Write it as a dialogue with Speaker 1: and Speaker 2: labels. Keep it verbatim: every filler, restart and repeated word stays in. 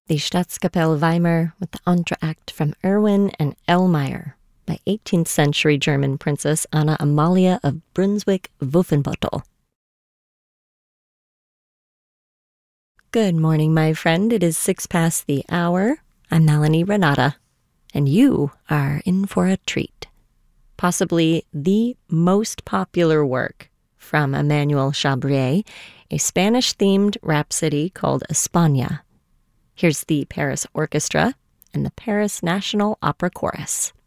Speaker 1: the Staatskapelle Weimar with the entr'acte from Erwin and Ellmeyer by eighteenth century German Princess Anna Amalia of Brunswick-Wolfenbüttel. Good morning, my friend. It is six past the hour. I'm Melanie Renata, and you are in for a treat. Possibly the most popular work from Emmanuel Chabrier, a Spanish-themed rhapsody called España. Here's the Paris Orchestra and the Paris National Opera Chorus.